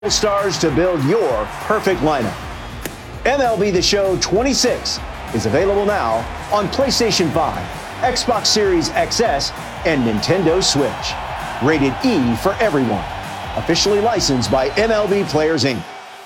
Stars to build your perfect lineup. MLB The Show 26 is available now on PlayStation 5, Xbox Series XS, and Nintendo Switch. Rated E for everyone. Officially licensed by MLB Players Inc.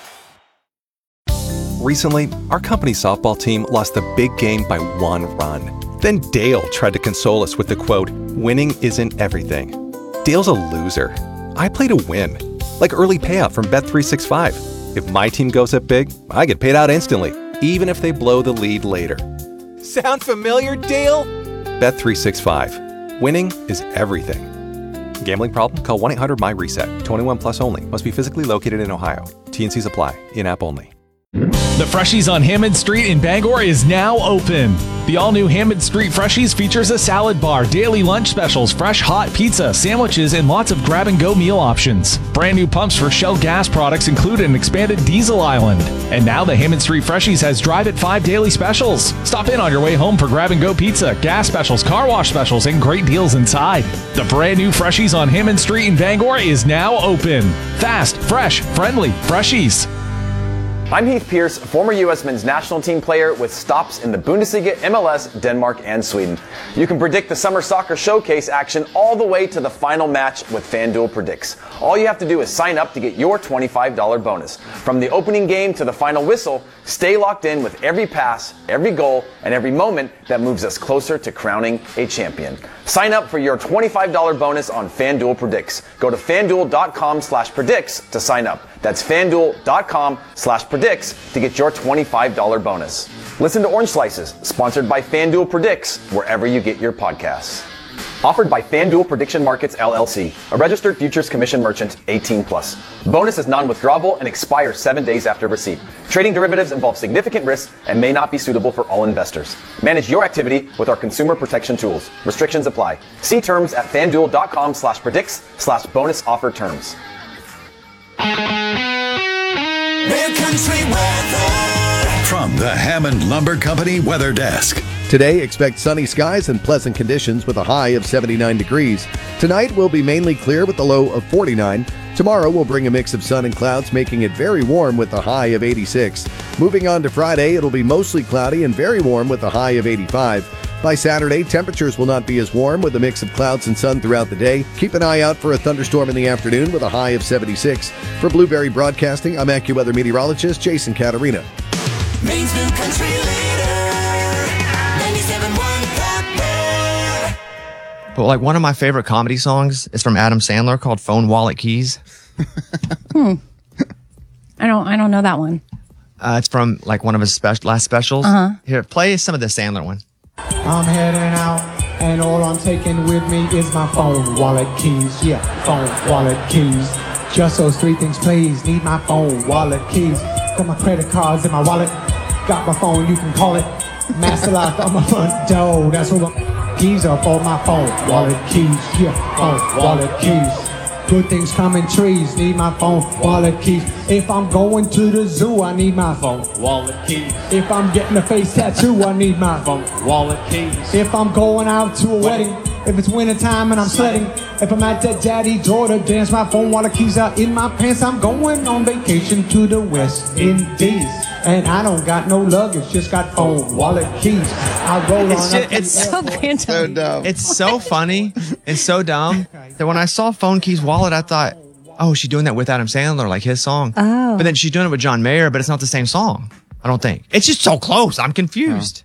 Recently, our company's softball team lost the big game by 1 run. Then Dale tried to console us with the quote, "Winning isn't everything." Dale's a loser. I play to win. Like early payout from Bet365. If my team goes up big, I get paid out instantly, even if they blow the lead later. Sound familiar, Dale? Bet365. Winning is everything. Gambling problem? Call 1-800-MY-RESET. 21 plus only. Must be physically located in Ohio. T&Cs apply. In-app only. The Freshies on Hammond Street in Bangor is now open. The all-new Hammond Street Freshies features a salad bar, daily lunch specials, fresh hot pizza, sandwiches, and lots of grab-and-go meal options. Brand new pumps for Shell gas products include an expanded diesel island. And now the Hammond Street Freshies has Drive at 5 daily specials. Stop in on your way home for grab-and-go pizza, gas specials, car wash specials, and great deals inside. The brand new Freshies on Hammond Street in Bangor is now open. Fast, fresh, friendly Freshies. I'm Heath Pierce, former U.S. men's national team player with stops in the Bundesliga, MLS, Denmark, and Sweden. You can predict the Summer Soccer Showcase action all the way to the final match with FanDuel Predicts. All you have to do is sign up to get your $25 bonus. From the opening game to the final whistle, stay locked in with every pass, every goal, and every moment that moves us closer to crowning a champion. Sign up for your $25 bonus on FanDuel Predicts. Go to FanDuel.com/predicts to sign up. That's FanDuel.com/predicts to get your $25 bonus. Listen to Orange Slices, sponsored by FanDuel Predicts, wherever you get your podcasts. Offered by FanDuel Prediction Markets, LLC, a registered futures commission merchant, 18+. Bonus is non-withdrawable and expires 7 days after receipt. Trading derivatives involves significant risk and may not be suitable for all investors. Manage your activity with our consumer protection tools. Restrictions apply. See terms at FanDuel.com/predicts/bonus offer terms. Mid-Country weather from the Hammond Lumber Company Weather Desk. Today, expect sunny skies and pleasant conditions with a high of 79 degrees. Tonight will be mainly clear with a low of 49. Tomorrow will bring a mix of sun and clouds, making it very warm with a high of 86. Moving on to Friday, it'll be mostly cloudy and very warm with a high of 85. By Saturday, temperatures will not be as warm with a mix of clouds and sun throughout the day. Keep an eye out for a thunderstorm in the afternoon with a high of 76. For Blueberry Broadcasting, I'm AccuWeather meteorologist Jason Catarina. Maine's new country leader, 97.1 The Bear. But like one of my favorite comedy songs is from Adam Sandler called Phone Wallet Keys. I don't know that one. It's from like one of his last specials. Here, play some of the Sandler one. I'm heading out, and all I'm taking with me is my phone, wallet, keys. Yeah, phone, wallet, keys. Just those three things, please. Need my phone, wallet, keys. Got my credit cards in my wallet. Got my phone, you can call it. Master lock on my front door. That's what my keys are for. My phone, wallet, keys. Yeah, phone, wallet, keys. Good things come in trees. Need my phone, wallet, keys. If I'm going to the zoo, I need my phone, wallet, keys. If I'm getting a face tattoo, I need my phone, wallet, keys. If I'm going out to a wedding, if it's winter time and I'm sledding, if I'm at that daddy-daughter dance, my phone, wallet, keys are in my pants. I'm going on vacation to the West Indies, and I don't got no luggage, just got phone, wallet, keys. I roll It's so random. So dumb. It's so funny and so dumb that when I saw Phone Keys Wallet, I thought, oh, she's doing that with Adam Sandler, like his song. Oh. But then she's doing it with John Mayer, but it's not the same song. I don't think. It's just so close. I'm confused.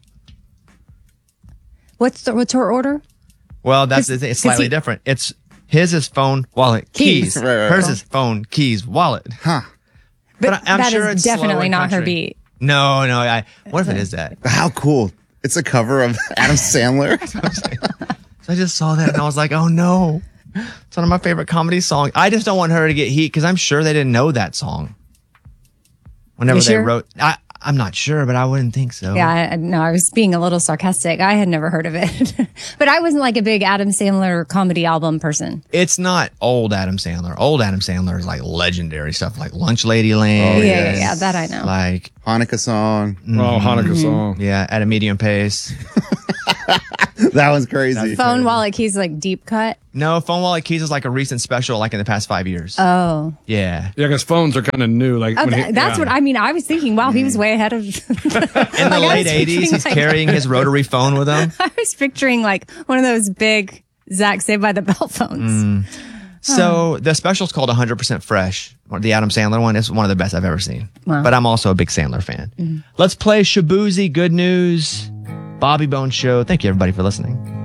What's her order? Well, it's slightly different. It's his is phone, wallet, keys. Hers is phone, keys, wallet. Huh. But I'm that sure is it's definitely not her country. beat. No. What if it is that? How cool. It's a cover of Adam Sandler. So I just saw that and I was like, oh no. It's one of my favorite comedy songs. I just don't want her to get heat because I'm sure they didn't know that song. Whenever they wrote, I'm not sure, but I wouldn't think so. Yeah, I was being a little sarcastic. I had never heard of it. But I wasn't like a big Adam Sandler comedy album person. It's not old Adam Sandler. Old Adam Sandler is like legendary stuff like Lunch Lady Land. Oh, yeah, that I know. Like Hanukkah song. Oh, Hanukkah song. Yeah, at a medium pace. That one's crazy. Phone, wallet, keys, like deep cut. No, phone, wallet, keys is like a recent special, like in the past 5 years. Oh. Yeah. Yeah, because phones are kind of new. Like that's what I mean. I was thinking, wow, he was way ahead of. In the late 80s, he's carrying his rotary phone with him. I was picturing like one of those big Zach Saved by the Bell phones. So the special's called 100% Fresh. The Adam Sandler one is one of the best I've ever seen. Wow. But I'm also a big Sandler fan. Let's play Shabuzi Good News, Bobby Bones Show. Thank you, everybody, for listening.